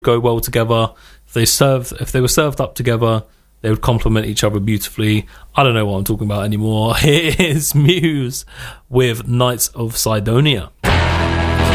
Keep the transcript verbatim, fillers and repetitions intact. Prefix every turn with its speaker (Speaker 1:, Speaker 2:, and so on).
Speaker 1: go well together. If they served, if they were served up together, they would complement each other beautifully. I don't know what I'm talking about anymore. Here is Muse with Knights of Sidonia.